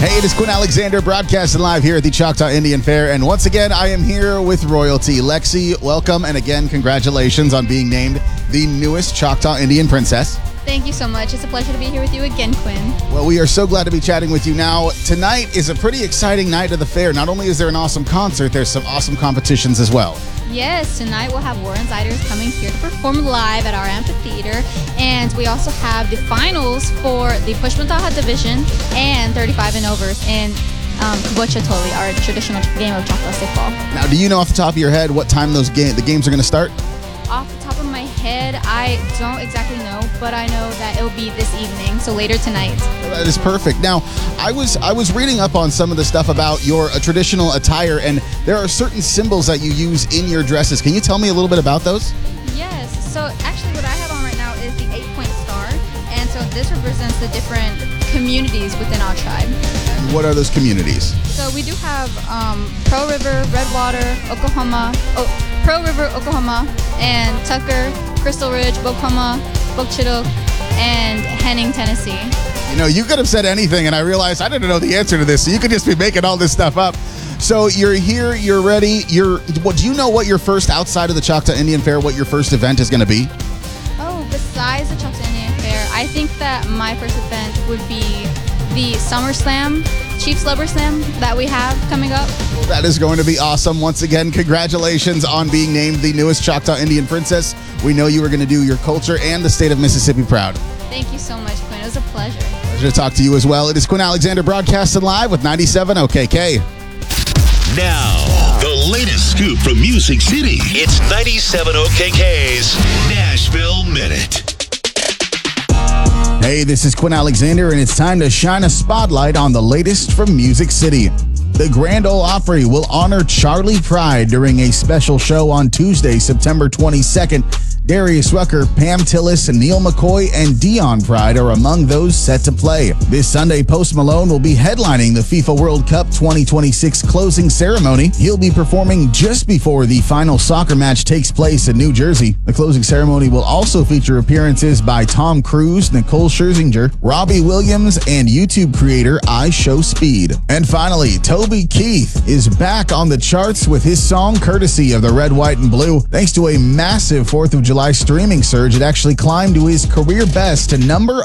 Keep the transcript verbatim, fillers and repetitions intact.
Hey, it is Quinn Alexander broadcasting live here at the Choctaw Indian Fair. And once again, I am here with royalty. Lexi, welcome. And again, congratulations on being named the newest Choctaw Indian Princess. Thank you so much. It's a pleasure to be here with you again, Quinn. Well, we are so glad to be chatting with you now. Tonight is a pretty exciting night of the fair. Not only is there an awesome concert, there's some awesome competitions as well. Yes, tonight we'll have Warren Ziders coming here to perform live at our amphitheater. And we also have the finals for the Pushmataha division and thirty-five and overs in um, Kabocha Toli, our traditional game of Choctaw Stickball. Now, do you know off the top of your head what time those ga- the games are going to start? Off the top of my head, I don't exactly know, but I know that it'll be this evening, so later tonight. That is perfect. Now, I was I was reading up on some of the stuff about your uh, traditional attire, and there are certain symbols that you use in your dresses. Can you tell me a little bit about those? Yes. So actually what I have on right now is the eight-point star, and so this represents the different communities within our tribe. And what are those communities? So we do have um, Pearl River, Redwater, Oklahoma, oh, Pearl River, Oklahoma, and Tucker, Crystal Ridge, Bokoma, Bokchittock, and Henning, Tennessee. You know, you could have said anything, and I realized I didn't know the answer to this, so you could just be making all this stuff up. So you're here, you're ready, you're, what, do you know what your first, outside of the Choctaw Indian Fair, what your first event is going to be? Oh, besides the Choctaw Indian Fair, I think that my first event would be the Summer Slam, Chiefs Lover Slam that we have coming up. Well, that is going to be awesome. Once again, congratulations on being named the newest Choctaw Indian Princess. We know you are going to do your culture and the state of Mississippi proud. Thank you so much, Quinn. It was a pleasure. Pleasure to talk to you as well. It is Quinn Alexander broadcasting live with ninety-seven O K K. Now, the latest scoop from Music City. It's ninety-seven O K K's Nashville Minute. Hey, this is Quinn Alexander, and it's time to shine a spotlight on the latest from Music City. The Grand Ole Opry will honor Charlie Pride during a special show on Tuesday, September twenty-second. Darius Rucker, Pam Tillis, Neil McCoy, and Dion Pride are among those set to play. This Sunday, Post Malone will be headlining the FIFA World Cup twenty twenty-six closing ceremony. He'll be performing just before the final soccer match takes place in New Jersey. The closing ceremony will also feature appearances by Tom Cruise, Nicole Scherzinger, Robbie Williams, and YouTube creator I Show Speed. And finally, Toby Keith is back on the charts with his song courtesy of the Red, White, and Blue. Thanks to a massive fourth of July streaming surge, it actually climbed to his career best to number